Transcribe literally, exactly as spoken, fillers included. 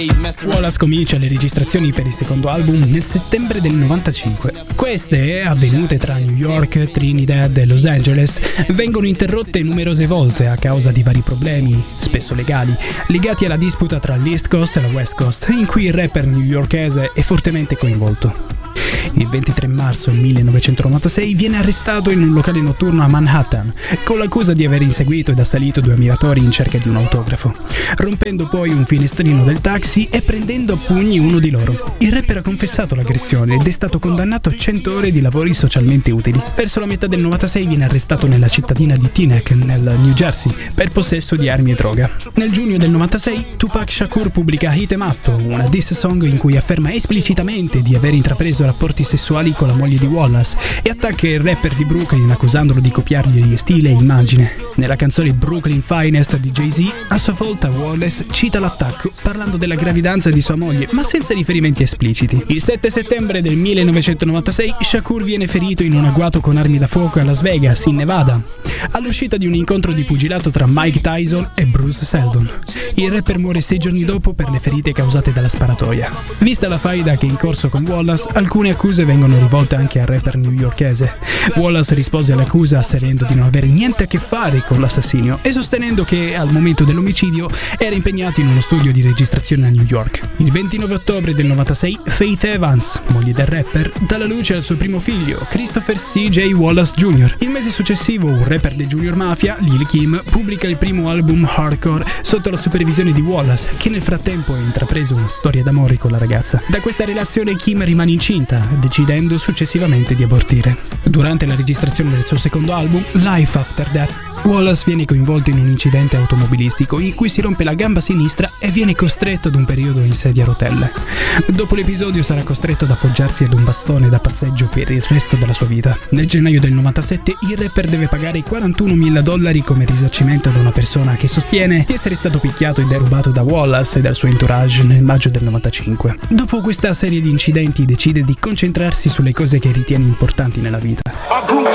Wallace comincia le registrazioni per il secondo album nel settembre del novantacinque. Queste, avvenute tra New York, Trinidad e Los Angeles, vengono interrotte numerose volte a causa di vari problemi, spesso legali, legati alla disputa tra l'East Coast e la West Coast, in cui il rapper newyorkese è fortemente coinvolto. Il ventitré marzo millenovecentonovantasei viene arrestato in un locale notturno a Manhattan con l'accusa di aver inseguito ed assalito due ammiratori in cerca di un autografo, rompendo poi un finestrino del taxi e prendendo a pugni uno di loro. Il rapper ha confessato l'aggressione ed è stato condannato a cento ore di lavori socialmente utili. Verso la metà del novantasei viene arrestato nella cittadina di Teaneck, nel New Jersey, per possesso di armi e droga. Nel giugno del novantasei Tupac Shakur pubblica Hit 'Em Up, una diss song in cui afferma esplicitamente di aver intrapreso rapporti sessuali con la moglie di Wallace e attacca il rapper di Brooklyn accusandolo di copiargli stile e immagine. Nella canzone Brooklyn Finest di Jay-Z, a sua volta Wallace cita l'attacco parlando della gravidanza di sua moglie, ma senza riferimenti espliciti. Il sette settembre del millenovecentonovantasei Shakur viene ferito in un agguato con armi da fuoco a Las Vegas, in Nevada, all'uscita di un incontro di pugilato tra Mike Tyson e Bruce Seldon. Il rapper muore sei giorni dopo per le ferite causate dalla sparatoria. Vista la faida che è in corso con Wallace, alcune accuse vengono rivolte anche al rapper newyorkese. Wallace rispose all'accusa asserendo di non avere niente a che fare con l'assassinio e sostenendo che al momento dell'omicidio era impegnato in uno studio di registrazione a New York. Il ventinove ottobre del novantasei Faith Evans, moglie del rapper, dà alla luce al suo primo figlio, Christopher C J Wallace junior Il mese successivo un rapper dei Junior Mafia, Lil Kim, pubblica il primo album hardcore sotto la supervisione di Wallace, che nel frattempo ha intrapreso una storia d'amore con la ragazza. Da questa relazione Kim rimane incinta, decidendo successivamente di abortire. Durante la registrazione del suo secondo album, Life After Death, Wallace viene coinvolto in un incidente automobilistico in cui si rompe la gamba sinistra e viene costretto ad un periodo in sedia a rotelle. Dopo l'episodio sarà costretto ad appoggiarsi ad un bastone da passeggio per il resto della sua vita. Nel gennaio del novantasette il rapper deve pagare quarantunomila dollari come risarcimento ad una persona che sostiene di essere stato picchiato e derubato da Wallace e dal suo entourage nel maggio del novantacinque. Dopo questa serie di incidenti decide di concentrarsi sulle cose che ritiene importanti nella vita.